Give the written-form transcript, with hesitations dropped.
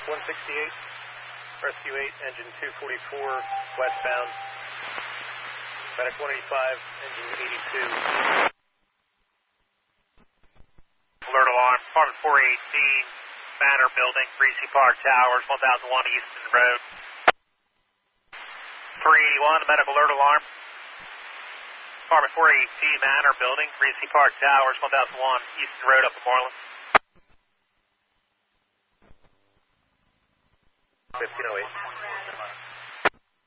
168, Rescue 8, engine 244, westbound. Medic 185, engine 82. Alert alarm, Department 418, Manor Building, Greasy Park Towers, 1001 Easton Road. 381, medical alert alarm. Department 418, Manor Building, Greasy Park Towers, 1001 Easton Road, Upper Moreland. 1508.